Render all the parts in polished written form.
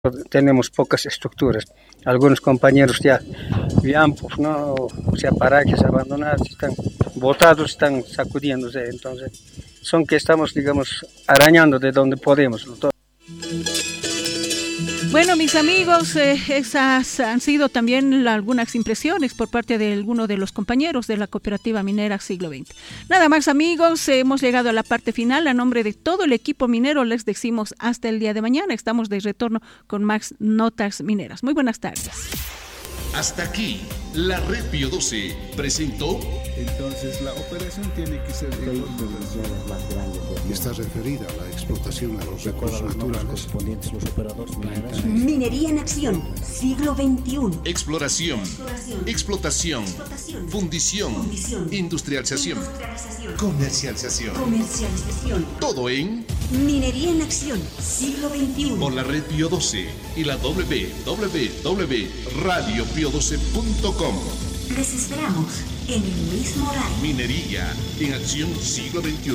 tenemos pocas estructuras. Algunos compañeros ya viampos, ¿no? O sea, parajes abandonados, están botados, están sacudiéndose. Entonces, son que estamos, digamos, arañando de donde podemos, ¿no? Bueno, mis amigos, esas han sido también algunas impresiones por parte de alguno de los compañeros de la Cooperativa Minera Siglo XX. Nada más, amigos, hemos llegado a la parte final. A nombre de todo el equipo minero les decimos hasta el día de mañana. Estamos de retorno con más notas mineras. Muy buenas tardes. Hasta aquí, la Red Pío XII presentó. Entonces la operación tiene que ser está referida a la explotación de los recursos naturales. Minería en acción, siglo XXI. Exploración, explotación, fundición, industrialización, comercialización. Todo en Minería en acción, siglo XXI. Por la Red Pío XII y la www.radiopio12.com. Les esperamos en el mismo horario. Minería en acción, siglo XXI.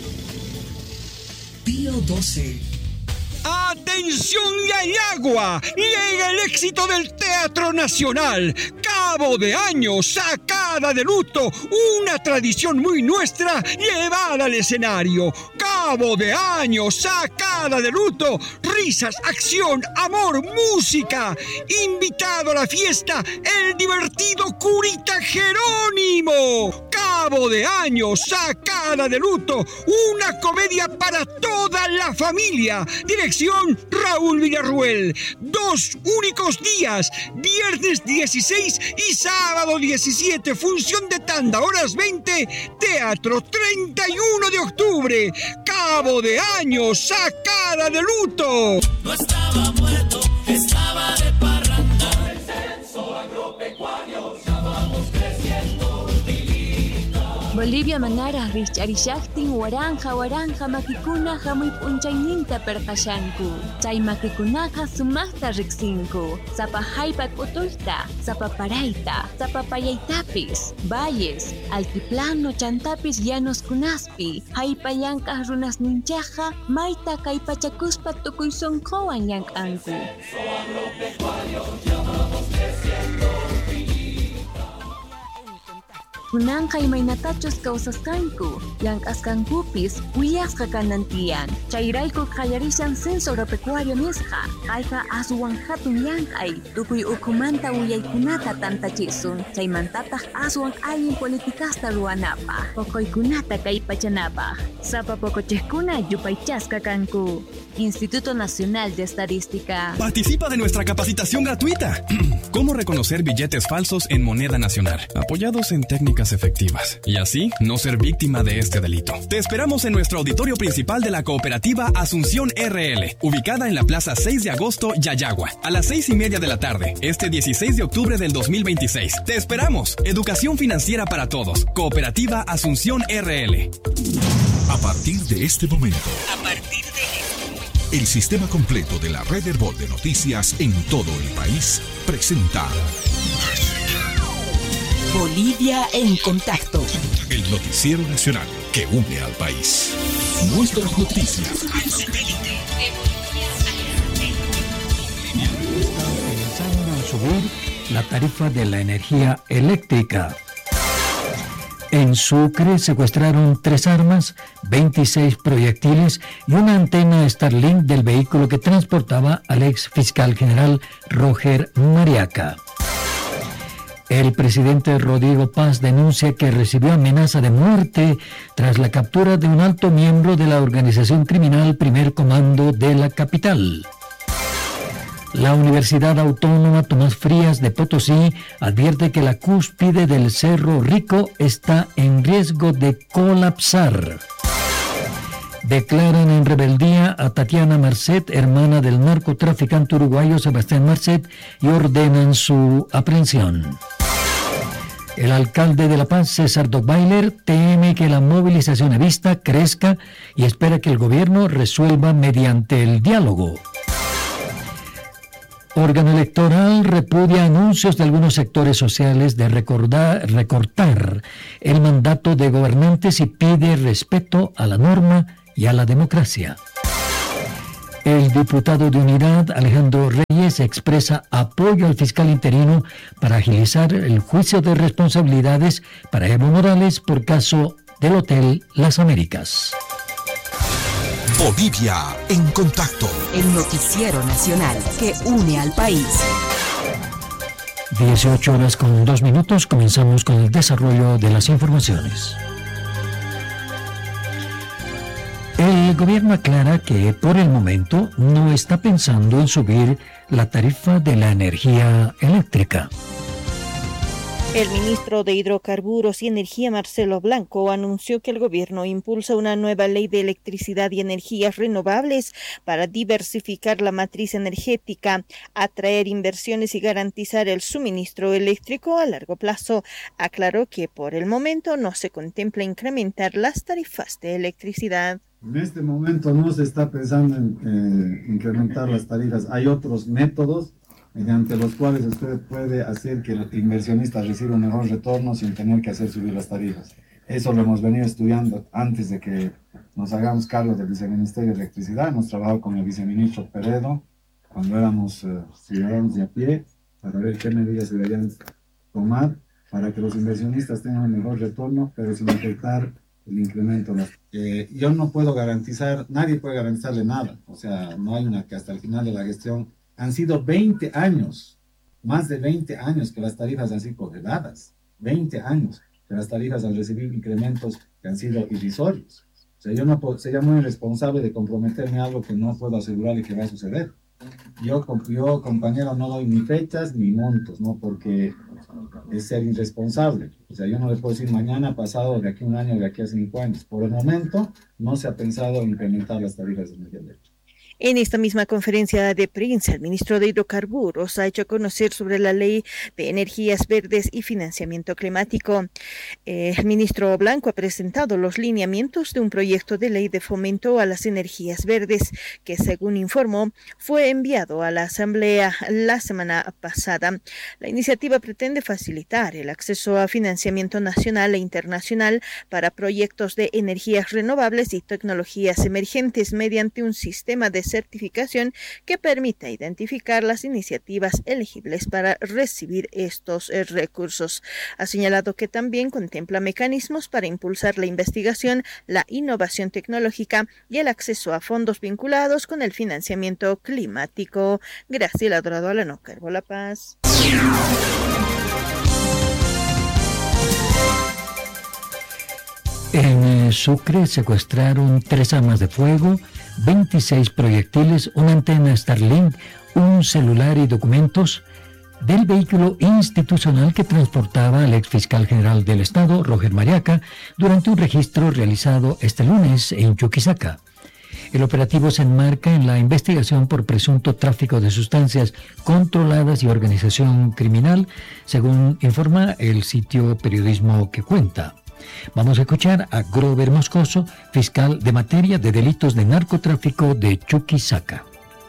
Pío XII. ¡Atención, Yayagua! Llega el éxito del Teatro Nacional. Cabo de Año, sacada de luto. Una tradición muy nuestra llevada al escenario. Cabo de Año, sacada de luto. Risas, acción, amor, música. Invitado a la fiesta, el divertido Curita Jerónimo. Cabo de Año, sacada de luto. Una comedia para toda la familia. Dirección Raúl Villarruel. 2 únicos días, viernes 16 y sábado 17, función de tanda, horas 20, teatro 31 de octubre, Cabo de Año, sacada de luto. No estaba muerto, estaba de parranda. El censo agropecuario, ya vamos creciendo. Bolivia manara richarishaktin waranja makikuna hamuy p'unchayninta perqashanku. Chay makikunaqa sumaqta riqsinku. Sapa haypa k'utuyta, sapa parayta, sapa payaytapis, valles, altiplano chantapis llanoskunaspi. Haypa llank'aq runasninchaqa mayta kay pachakuspa tukuy sunquwan llank'anku. Kunanqa imaynatachus kawsasqanku, llank'asqankupis uyasqa kanantiyan. Chayrayku qallarishan censo agropecuario nisqa. Kayqa aswan hatun llank'ay, tukuy ukhumanta uyaykunata tantachisun. Chaymantataq aswan allin politikasta ruwanapaq, poqoykunata kay pachanapaq. Sapa poqochiqkuna yupaychasqa kanku. Instituto Nacional de Estadística. Participa de nuestra capacitación gratuita. ¿Cómo reconocer billetes falsos en moneda nacional? Apoyados en técnicas efectivas. Y así no ser víctima de este delito. Te esperamos en nuestro auditorio principal de la Cooperativa Asunción RL, ubicada en la Plaza 6 de Agosto, Yayagua, a las 6:30 de la tarde, este 16 de octubre del 2026. Te esperamos. Educación financiera para todos. Cooperativa Asunción RL. A partir de este momento. El sistema completo de la red Herbol de noticias en todo el país presenta Bolivia en contacto. El noticiero nacional que une al país. Nuestras noticias. Empezaron a subir la tarifa de la energía eléctrica. En Sucre secuestraron 3 armas, 26 proyectiles y una antena Starlink del vehículo que transportaba al ex fiscal general Roger Mariaca. El presidente Rodrigo Paz denuncia que recibió amenaza de muerte tras la captura de un alto miembro de la organización criminal Primer Comando de la capital. La Universidad Autónoma Tomás Frías de Potosí advierte que la cúspide del Cerro Rico está en riesgo de colapsar. Declaran en rebeldía a Tatiana Marcet, hermana del narcotraficante uruguayo Sebastián Marcet, y ordenan su aprehensión. El alcalde de La Paz, César Dockweiler, teme que la movilización evista crezca y espera que el gobierno resuelva mediante el diálogo. Órgano electoral repudia anuncios de algunos sectores sociales de recortar el mandato de gobernantes y pide respeto a la norma y a la democracia. El diputado de Unidad, Alejandro Reyes, expresa apoyo al fiscal interino para agilizar el juicio de responsabilidades para Evo Morales por caso del Hotel Las Américas. Bolivia en contacto. El noticiero nacional que une al país. 18:02. Comenzamos con el desarrollo de las informaciones. El gobierno aclara que por el momento no está pensando en subir la tarifa de la energía eléctrica. El ministro de Hidrocarburos y Energía, Marcelo Blanco, anunció que el gobierno impulsa una nueva ley de electricidad y energías renovables para diversificar la matriz energética, atraer inversiones y garantizar el suministro eléctrico a largo plazo. Aclaró que por el momento no se contempla incrementar las tarifas de electricidad. En este momento no se está pensando en incrementar las tarifas. Hay otros métodos mediante los cuales usted puede hacer que el inversionista reciba un mejor retorno sin tener que hacer subir las tarifas. Eso lo hemos venido estudiando antes de que nos hagamos cargo del Viceministerio de Electricidad. Hemos trabajado con el viceministro Peredo cuando éramos ciudadanos de a pie para ver qué medidas se deberían tomar para que los inversionistas tengan un mejor retorno, pero sin afectar el incremento. Yo no puedo garantizar, nadie puede garantizarle nada. O sea, no hay una que hasta el final de la gestión. Han sido 20 años, más de 20 años que las tarifas han sido congeladas. 20 años que las tarifas han recibido incrementos que han sido irrisorios. O sea, yo no puedo, sería muy irresponsable de comprometerme a algo que no puedo asegurarle que va a suceder. Yo, compañero, no doy ni fechas ni montos, ¿no? Porque es ser irresponsable. O sea, yo no le puedo decir mañana, pasado, de aquí a un año, de aquí a 5 años. Por el momento, no se ha pensado en incrementar las tarifas de energía eléctrica. En esta misma conferencia de prensa, el ministro de Hidrocarburos ha hecho conocer sobre la ley de energías verdes y financiamiento climático. El ministro Blanco ha presentado los lineamientos de un proyecto de ley de fomento a las energías verdes que, según informó, fue enviado a la Asamblea la semana pasada. La iniciativa pretende facilitar el acceso a financiamiento nacional e internacional para proyectos de energías renovables y tecnologías emergentes mediante un sistema de certificación que permita identificar las iniciativas elegibles para recibir estos recursos. Ha señalado que también contempla mecanismos para impulsar la investigación, la innovación tecnológica y el acceso a fondos vinculados con el financiamiento climático. Graciela Dorado Alano, Carbo La Paz. En Sucre secuestraron 3 armas de fuego, 26 proyectiles, una antena Starlink, un celular y documentos del vehículo institucional que transportaba al exfiscal general del Estado, Roger Mariaca, durante un registro realizado este lunes en Chuquisaca. El operativo se enmarca en la investigación por presunto tráfico de sustancias controladas y organización criminal, según informa el sitio Periodismo que Cuenta. Vamos a escuchar a Grover Moscoso, fiscal de materia de delitos de narcotráfico de Chuquisaca.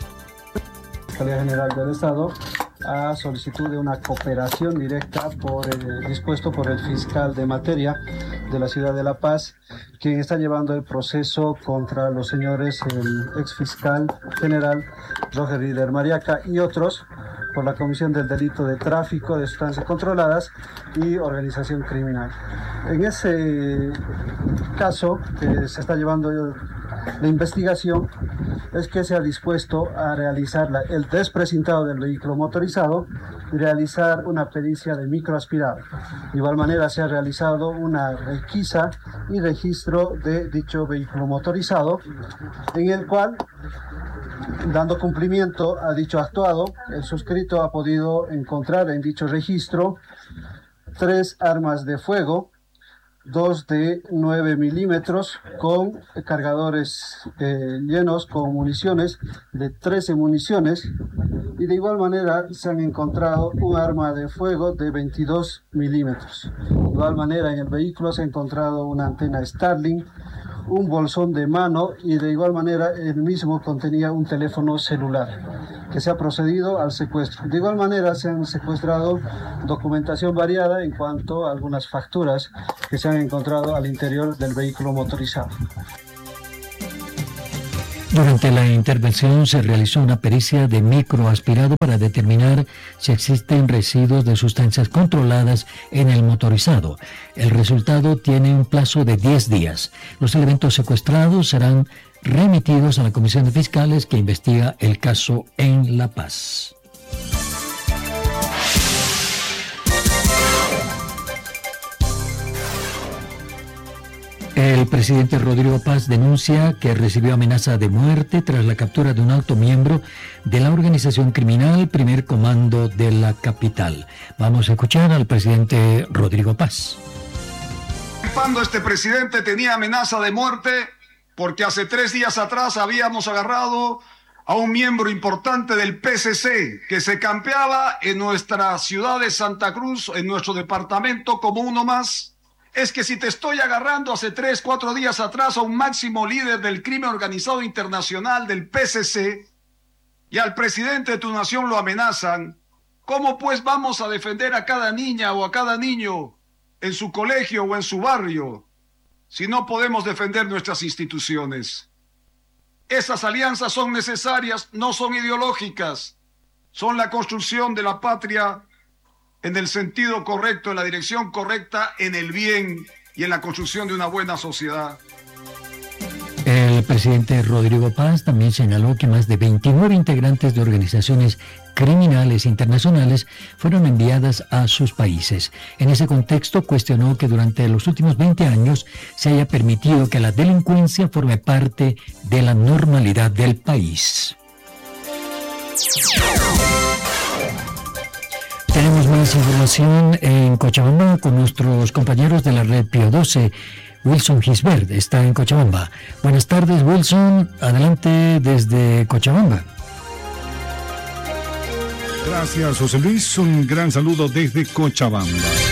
La Fiscalía General del Estado, a solicitud de una cooperación directa dispuesto por el fiscal de materia de la ciudad de La Paz, quien está llevando el proceso contra los señores, el ex fiscal general Roger Rider Mariaca y otros, por la comisión del delito de tráfico de sustancias controladas y organización criminal. En ese caso que se está llevando la investigación, es que se ha dispuesto a realizar el desprecintado del vehículo motorizado y realizar una pericia de microaspirado. De igual manera se ha realizado una requisa y registro de dicho vehículo motorizado, en el cual, dando cumplimiento a dicho actuado, el suscrito ha podido encontrar en dicho registro 3 armas de fuego, 2 de 9 milímetros con cargadores llenos con municiones de 13 municiones, y de igual manera se han encontrado un arma de fuego de 22 milímetros. De igual manera en el vehículo se ha encontrado una antena Starlink, un bolsón de mano, y de igual manera el mismo contenía un teléfono celular, que se ha procedido al secuestro. De igual manera se han secuestrado documentación variada en cuanto a algunas facturas que se han encontrado al interior del vehículo motorizado. Durante la intervención se realizó una pericia de microaspirado para determinar si existen residuos de sustancias controladas en el motorizado. El resultado tiene un plazo de 10 días. Los elementos secuestrados serán remitidos a la Comisión de Fiscales que investiga el caso en La Paz. El presidente Rodrigo Paz denuncia que recibió amenaza de muerte tras la captura de un alto miembro de la organización criminal Primer Comando de la capital. Vamos a escuchar al presidente Rodrigo Paz. Cuando este presidente tenía amenaza de muerte porque hace 3 días atrás habíamos agarrado a un miembro importante del PCC que se campeaba en nuestra ciudad de Santa Cruz, en nuestro departamento, como uno más. Es que si te estoy agarrando hace 3, 4 días atrás a un máximo líder del crimen organizado internacional del PCC y al presidente de tu nación lo amenazan, ¿cómo pues vamos a defender a cada niña o a cada niño en su colegio o en su barrio si no podemos defender nuestras instituciones? Esas alianzas son necesarias, no son ideológicas, son la construcción de la patria en el sentido correcto, en la dirección correcta, en el bien y en la construcción de una buena sociedad. El presidente Rodrigo Paz también señaló que más de 29 integrantes de organizaciones criminales internacionales fueron enviadas a sus países. En ese contexto, cuestionó que durante los últimos 20 años se haya permitido que la delincuencia forme parte de la normalidad del país. Tenemos más información en Cochabamba con nuestros compañeros de la red Pío 12. Wilson Gisbert está en Cochabamba. Buenas tardes, Wilson. Adelante desde Cochabamba. Gracias, José Luis. Un gran saludo desde Cochabamba.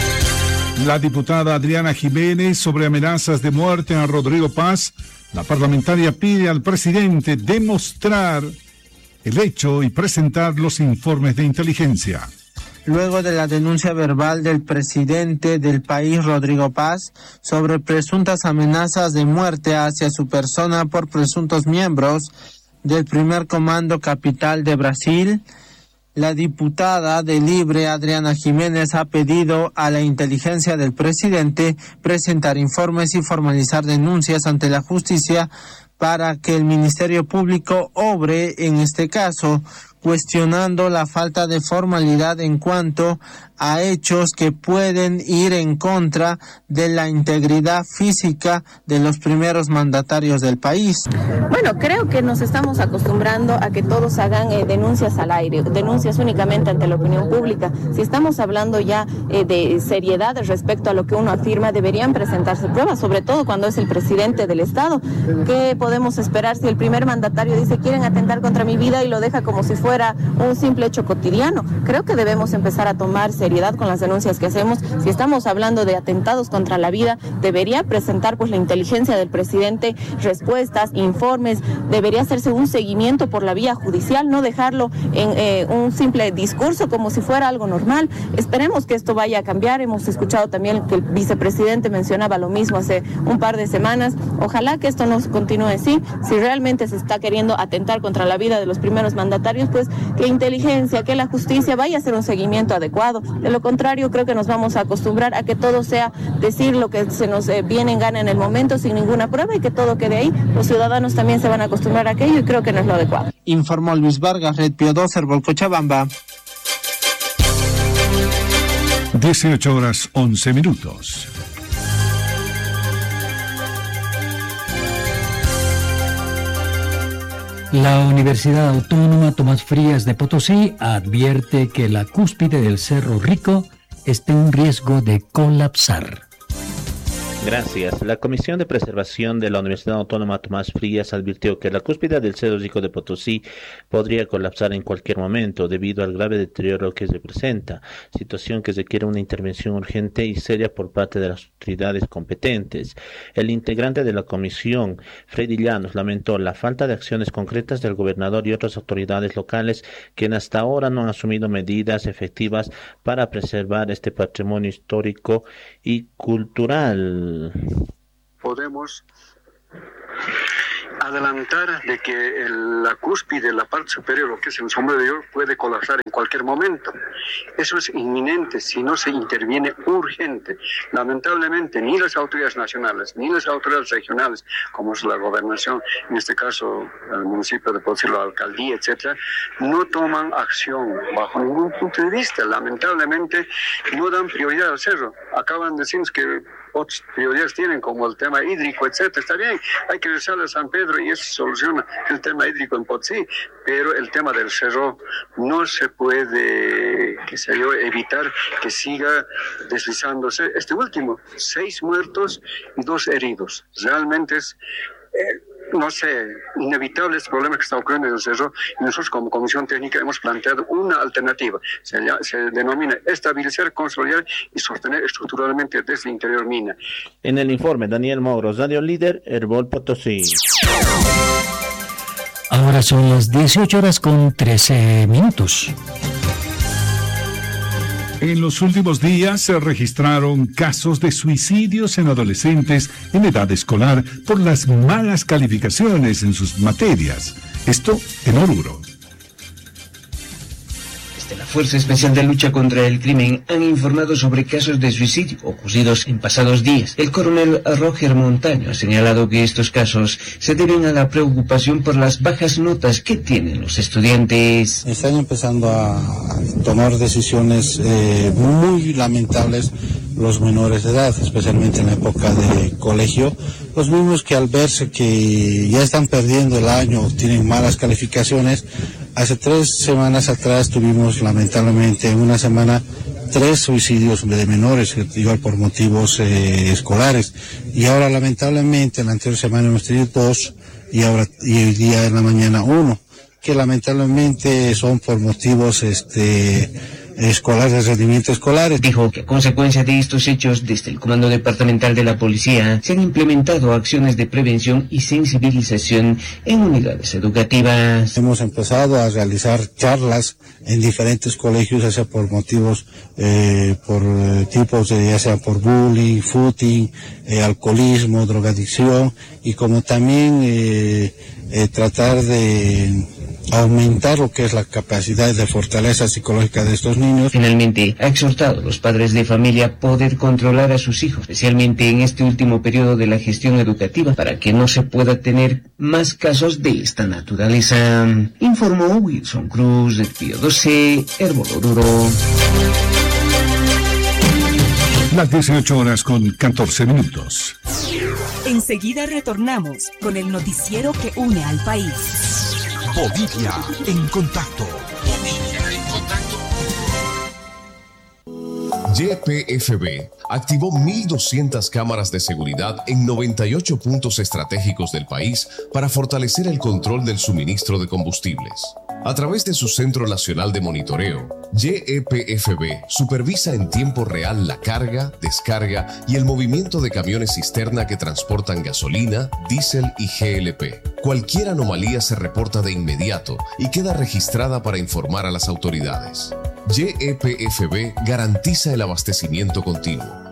La diputada Adriana Jiménez sobre amenazas de muerte a Rodrigo Paz. La parlamentaria pide al presidente demostrar el hecho y presentar los informes de inteligencia. Luego de la denuncia verbal del presidente del país, Rodrigo Paz, sobre presuntas amenazas de muerte hacia su persona por presuntos miembros del Primer Comando Capital de Brasil, la diputada de Libre, Adriana Jiménez, ha pedido a la inteligencia del presidente presentar informes y formalizar denuncias ante la justicia para que el Ministerio Público obre en este caso, cuestionando la falta de formalidad en cuanto a hechos que pueden ir en contra de la integridad física de los primeros mandatarios del país. Bueno, creo que nos estamos acostumbrando a que todos hagan denuncias al aire, denuncias únicamente ante la opinión pública. Si estamos hablando ya de seriedad respecto a lo que uno afirma, deberían presentarse pruebas, sobre todo cuando es el presidente del Estado. ¿Qué podemos esperar si el primer mandatario dice quieren atentar contra mi vida y lo deja como si fuera un simple hecho cotidiano? Creo que debemos empezar a tomar seriedad con las denuncias que hacemos. Si estamos hablando de atentados contra la vida, debería presentar pues la inteligencia del presidente respuestas, informes, debería hacerse un seguimiento por la vía judicial, no dejarlo en un simple discurso como si fuera algo normal. Esperemos que esto vaya a cambiar. Hemos escuchado también que el vicepresidente mencionaba lo mismo hace un par de semanas. Ojalá que esto no continúe así. Si realmente se está queriendo atentar contra la vida de los primeros mandatarios, pues que inteligencia, que la justicia vaya a hacer un seguimiento adecuado. De lo contrario, creo que nos vamos a acostumbrar a que todo sea decir lo que se nos viene en gana en el momento sin ninguna prueba y que todo quede ahí. Los ciudadanos también se van a acostumbrar a aquello y creo que no es lo adecuado. Informó Luis Vargas, Red Pío 12, Cochabamba. 18:11. La Universidad Autónoma Tomás Frías de Potosí advierte que la cúspide del Cerro Rico está en riesgo de colapsar. Gracias. La Comisión de Preservación de la Universidad Autónoma Tomás Frías advirtió que la cúspide del Cerro Rico de Potosí podría colapsar en cualquier momento debido al grave deterioro que se presenta, situación que requiere una intervención urgente y seria por parte de las autoridades competentes. El integrante de la comisión, Freddy Llanos, lamentó la falta de acciones concretas del gobernador y otras autoridades locales que hasta ahora no han asumido medidas efectivas para preservar este patrimonio histórico y cultural. Podemos adelantar de que la cúspide, la parte superior, lo que es el sombrero, puede colapsar en cualquier momento. Eso es inminente si no se interviene urgente. Lamentablemente, ni las autoridades nacionales, ni las autoridades regionales, como es la gobernación, en este caso el municipio de Potosí, la alcaldía, etcétera, no toman acción bajo ningún punto de vista. Lamentablemente, no dan prioridad al cerro. Acaban de decirnos que otras prioridades tienen, como el tema hídrico, etcétera. Está bien, hay que regresar a San Pedro y eso soluciona el tema hídrico en Potosí, pero el tema del cerro no se puede, evitar que siga deslizándose. Este último, 6 muertos y 2 heridos. Realmente es... inevitable este problema que está ocurriendo en el cerro, y nosotros como Comisión Técnica hemos planteado una alternativa. Se denomina estabilizar, consolidar y sostener estructuralmente desde el interior mina. En el informe, Daniel Mogros, Radio Líder, Herbol Potosí. Ahora son las 18:13. En los últimos días se registraron casos de suicidios en adolescentes en edad escolar por las malas calificaciones en sus materias. Esto en Oruro. La Fuerza Especial de Lucha contra el Crimen han informado sobre casos de suicidio ocurridos en pasados días. El coronel Roger Montaño ha señalado que estos casos se deben a la preocupación por las bajas notas que tienen los estudiantes. Están empezando a tomar decisiones muy lamentables los menores de edad, especialmente en la época de colegio. Los mismos que al verse que ya están perdiendo el año, tienen malas calificaciones. Hace 3 semanas atrás tuvimos lamentablemente en una semana 3 suicidios de menores, igual por motivos escolares. Y ahora lamentablemente, la anterior semana hemos tenido 2 y hoy día en la mañana 1, que lamentablemente son por motivos escolares, rendimiento escolares. Dijo que a consecuencia de estos hechos, desde el Comando Departamental de la Policía, se han implementado acciones de prevención y sensibilización en unidades educativas. Hemos empezado a realizar charlas en diferentes colegios, ya sea por motivos, por tipos de, ya sea por bullying, footing, alcoholismo, drogadicción, y como también tratar de aumentar lo que es la capacidad de fortaleza psicológica de estos niños. Finalmente, ha exhortado a los padres de familia a poder controlar a sus hijos, especialmente en este último periodo de la gestión educativa, para que no se pueda tener más casos de esta naturaleza. Informó Wilson Cruz, de Pío 12, Herbol Oruro. Las 18:14. Enseguida retornamos con el noticiero que une al país. Bolivia en contacto. YPFB activó 1.200 cámaras de seguridad en 98 puntos estratégicos del país para fortalecer el control del suministro de combustibles. A través de su Centro Nacional de Monitoreo, YPFB supervisa en tiempo real la carga, descarga y el movimiento de camiones cisterna que transportan gasolina, diésel y GLP. Cualquier anomalía se reporta de inmediato y queda registrada para informar a las autoridades. YPFB garantiza el abastecimiento continuo.